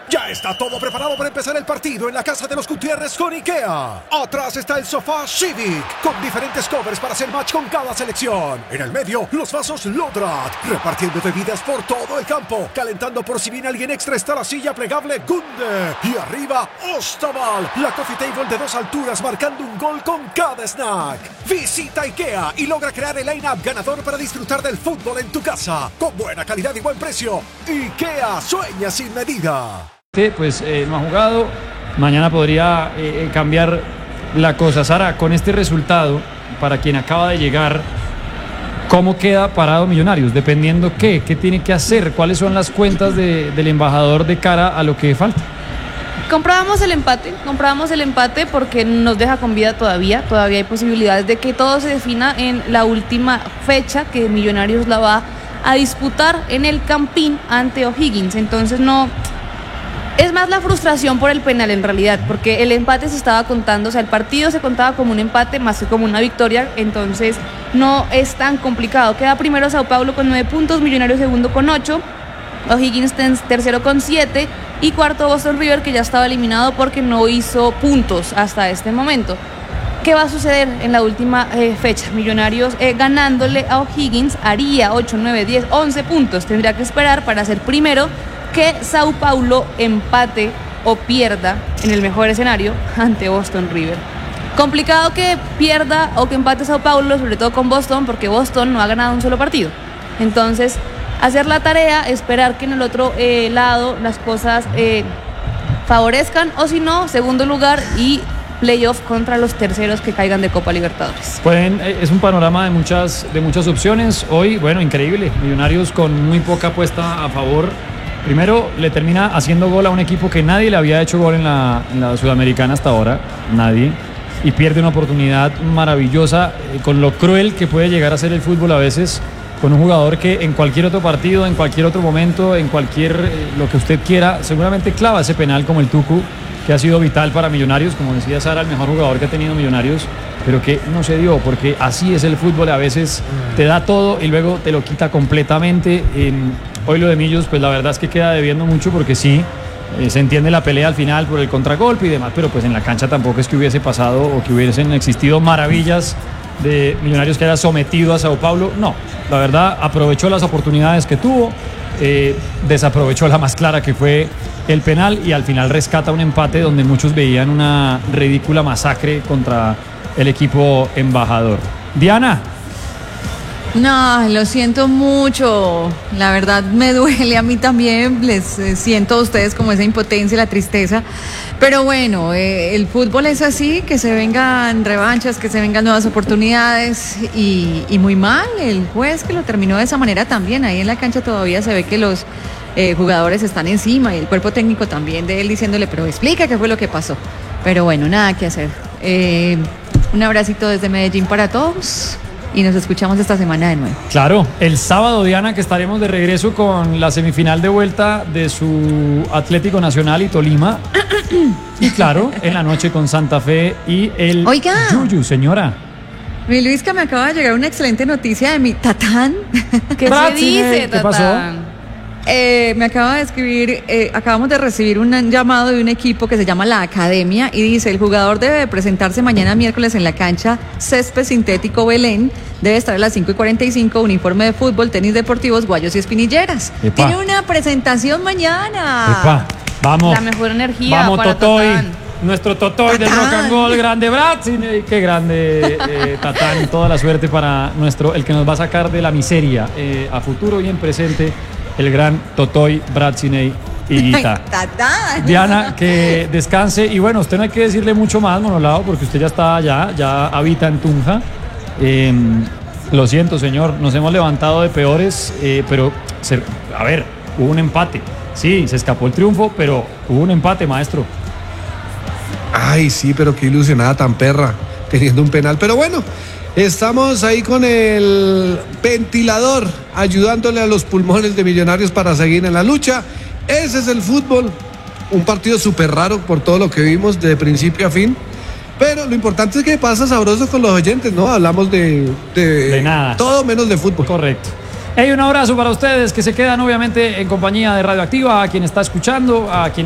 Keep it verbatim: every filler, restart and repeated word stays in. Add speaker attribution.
Speaker 1: Ya está todo preparado para empezar el partido en la casa de los Gutiérrez con IKEA. Atrás está el sofá Civic, con diferentes covers para hacer match con cada selección. En el medio, los vasos Lodrat, repartiendo bebidas por todo el campo. Calentando por si viene alguien extra está la silla plegable Gunde. Y arriba, Ostaval, la coffee table de dos alturas marcando un gol con cada snack. Visita IKEA y logra crear el line-up ganador para disfrutar del fútbol en tu casa. Con buena calidad y buen precio. IKEA, sueña sin medida.
Speaker 2: Pues eh, no ha jugado, mañana podría eh, cambiar la cosa. Sara, con este resultado, para quien acaba de llegar, ¿cómo queda parado Millonarios? Dependiendo qué, qué tiene que hacer, cuáles son las cuentas de, del embajador de cara a lo que falta.
Speaker 3: Comprábamos el empate, comprábamos el empate porque nos deja con vida todavía, todavía hay posibilidades de que todo se defina en la última fecha que Millonarios la va a disputar en el Campín ante O'Higgins, entonces no... Es más la frustración por el penal en realidad, porque el empate se estaba contando, o sea, el partido se contaba como un empate más que como una victoria, entonces no es tan complicado. Queda primero Sao Paulo con nueve puntos, Millonarios segundo con ocho, O'Higgins tercero con siete y cuarto Boston River, que ya estaba eliminado porque no hizo puntos hasta este momento. ¿Qué va a suceder en la última eh, fecha? Millonarios eh, ganándole a O'Higgins haría ocho, nueve, diez, once puntos, tendría que esperar para ser primero que Sao Paulo empate o pierda, en el mejor escenario, ante Boston River. Complicado que pierda o que empate Sao Paulo, sobre todo con Boston, porque Boston no ha ganado un solo partido. Entonces, hacer la tarea, esperar que en el otro eh, lado las cosas eh, favorezcan, o si no, segundo lugar y playoff contra los terceros que caigan de Copa Libertadores.
Speaker 2: Pueden, es un panorama de muchas, de muchas opciones. Hoy, bueno, increíble. Millonarios con muy poca apuesta a favor. Primero, le termina haciendo gol a un equipo que nadie le había hecho gol en la, en la Sudamericana hasta ahora, nadie, y pierde una oportunidad maravillosa, eh, con lo cruel que puede llegar a ser el fútbol a veces, con un jugador que en cualquier otro partido, en cualquier otro momento, en cualquier, eh, lo que usted quiera, seguramente clava ese penal como el Tucu, que ha sido vital para Millonarios, como decía Sara, el mejor jugador que ha tenido Millonarios, pero que no se dio, porque así es el fútbol, a veces te da todo y luego te lo quita completamente. Eh, hoy lo de Millos, pues la verdad es que queda debiendo mucho, porque sí, eh, se entiende la pelea al final por el contragolpe y demás, pero pues en la cancha tampoco es que hubiese pasado o que hubiesen existido maravillas de Millonarios que haya sometido a Sao Paulo. No, la verdad aprovechó las oportunidades que tuvo, eh, desaprovechó la más clara, que fue el penal, y al final rescata un empate donde muchos veían una ridícula masacre contra el equipo embajador. Diana.
Speaker 4: No, lo siento mucho, la verdad me duele a mí también, les eh, siento a ustedes como esa impotencia, la tristeza, pero bueno, eh, el fútbol es así, que se vengan revanchas, que se vengan nuevas oportunidades, y, y muy mal el juez que lo terminó de esa manera también. Ahí en la cancha todavía se ve que los eh, jugadores están encima, y el cuerpo técnico también de él diciéndole, pero explica qué fue lo que pasó, pero bueno, nada que hacer. eh, un abracito desde Medellín para todos y nos escuchamos esta semana de nuevo.
Speaker 2: Claro, el sábado, Diana, que estaremos de regreso con la semifinal de vuelta de su Atlético Nacional y Tolima. Y claro, en la noche con Santa Fe y el
Speaker 4: Oiga.
Speaker 2: Yuyu, señora.
Speaker 4: Mi Luisca, me acaba de llegar una excelente noticia de mi Tatán.
Speaker 3: ¿Qué se dice,
Speaker 2: ¿Qué pasó?
Speaker 3: Tatán?
Speaker 4: Eh, me acaba de escribir, eh, acabamos de recibir un llamado de un equipo que se llama La Academia y dice, el jugador debe presentarse mañana miércoles en la cancha Césped Sintético Belén, debe estar a las cinco y cuarenta y cinco, uniforme de fútbol, tenis deportivos, guayos y espinilleras.
Speaker 2: Epa.
Speaker 4: Tiene una presentación mañana.
Speaker 2: Epa, vamos.
Speaker 3: La mejor energía
Speaker 2: Vamos,
Speaker 3: para
Speaker 2: Totoy.
Speaker 3: Tatán.
Speaker 2: Nuestro Totoy del rock and roll, grande Bratzine. Qué grande, eh, Tatán. Toda la suerte para nuestro, el que nos va a sacar de la miseria eh, a futuro y en presente, el gran Totoy Bratzine y Guita.
Speaker 4: Tatán.
Speaker 2: Diana, que descanse. Y bueno, usted no hay que decirle mucho más, Monolao, porque usted ya está allá, ya habita en Tunja. Eh, lo siento, señor, nos hemos levantado de peores, eh, pero, se, a ver, hubo un empate. Sí, se escapó el triunfo, pero hubo un empate, maestro.
Speaker 5: Ay, sí, pero qué ilusionada tan perra, teniendo un penal. Pero bueno, estamos ahí con el ventilador, ayudándole a los pulmones de Millonarios para seguir en la lucha. Ese es el fútbol. Un partido súper raro por todo lo que vimos de principio a fin. Pero lo importante es que pasa sabroso con los oyentes, ¿no? Hablamos de, de,
Speaker 2: de nada.
Speaker 5: Todo menos de fútbol.
Speaker 2: Correcto. Hey, un abrazo para ustedes que se quedan obviamente en compañía de Radioactiva, a quien está escuchando, a quien